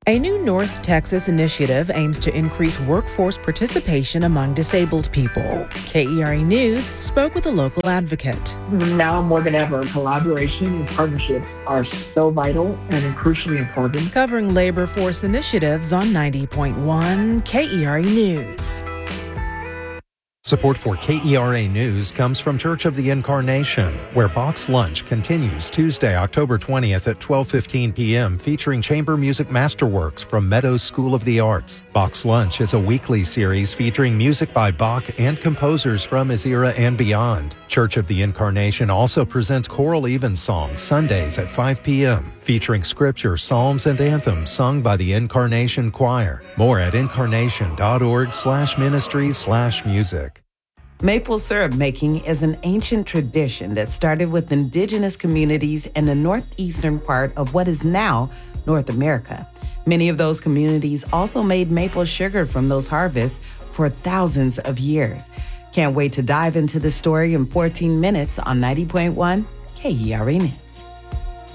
A new North Texas initiative aims to increase workforce participation among disabled people. KERA News spoke with a local advocate. Now more than ever, collaboration and partnerships are so vital and crucially important. Covering labor force initiatives on 90.1 KERA News. Support for KERA News comes from Church of the Incarnation, where Box Lunch continues Tuesday, October 20th at 12:15 p.m., featuring chamber music masterworks from Meadows School of the Arts. Box Lunch is a weekly series featuring music by Bach and composers from his era and beyond. Church of the Incarnation also presents choral evensong Sundays at 5 p.m., featuring scripture, psalms, and anthems sung by the Incarnation Choir. More at incarnation.org/ministries/music. Maple syrup making is an ancient tradition that started with indigenous communities in the northeastern part of what is now North America. Many of those communities also made maple sugar from those harvests for thousands of years. Can't wait to dive into the story in 14 minutes on 90.1 KERA News.